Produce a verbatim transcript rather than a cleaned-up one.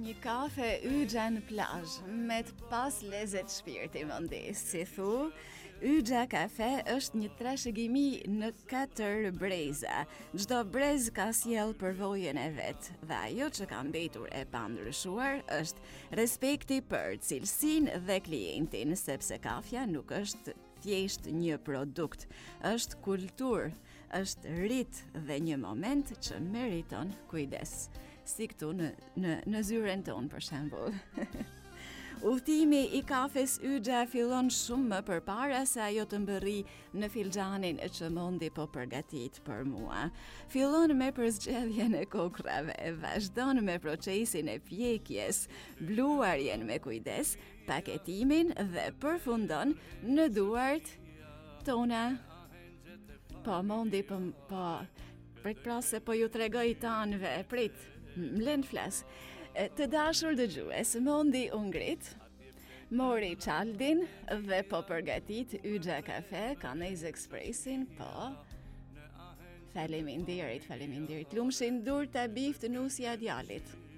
Një kafe Yxha në plazh, me të pas lezet shpirti mëndis, si thu, Yxha kafe është një trashëgimi në katër breza. Çdo brez ka sjell përvojën e vet, dhe ajo që ka mbetur e pandryshuar është respekti për cilësinë dhe klientin, sepse kafja nuk është thjesht një produkt, është kulturë, është rit dhe një moment që meriton kujdes. Si këtu në, në, në zyren tonë, për shembull. Udhtimi i kafes Yxha fillon shumë më përpara se ajo të mbërri në filxhanin që Mondi po përgatit për mua. Fillon me përzgjedhjen e kokrave, vazhdon me procesin e pjekjes, bluarjen me kujdes, paketimin dhe përfundon në duart tona. Po, Mondi, po, po, prit pra se po ju tregoj tanëve, prit, mlen flas. Të dashur dëgjues, Mondi u ngrit, mori çaldin dhe po përgatit Yxha kafe, Canese Expressin, po. Faleminderit, faleminderit. Lumshin dur ta bift nusja djalit.